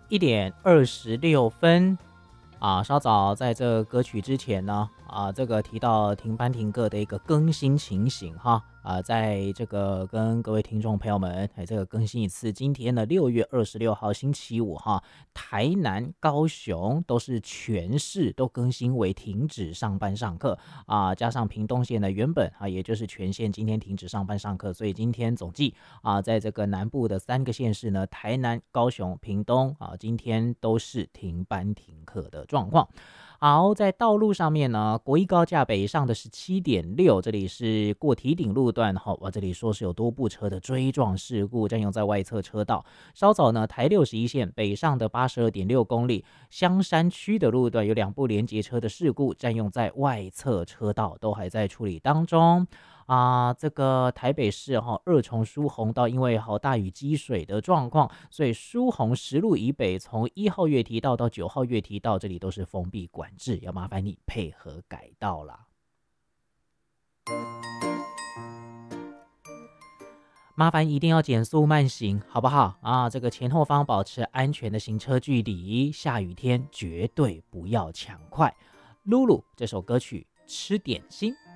1点26分稍早在这歌曲之前呢，这个提到停班停课的一个更新情形哈，在这个跟各位听众朋友们，这个更新一次，今天的6月26号星期五哈，台南、高雄都是全市都更新为停止上班上课加上屏东县的原本也就是全县今天停止上班上课，所以今天总计在这个南部的3个县市呢，台南、高雄、屏东今天都是停班停课的状况。好，在道路上面呢，国一高架北上的是7.6，这里是过堤顶路段我这里说是有多部车的追撞事故，占用在外侧车道。稍早呢，台61线北上的82.6公里，香山区的路段有2部连结车的事故，占用在外侧车道，都还在处理当中。这个台北市二重疏洪道因为好大雨积水的状况，所以疏洪实路以北从1号月堤道到9号月堤道这里都是封闭管制，要麻烦你配合改道啦。麻烦一定要减速慢行，好不好这个前后方保持安全的行车距离，下雨天绝对不要抢快。露露这首歌曲吃点心。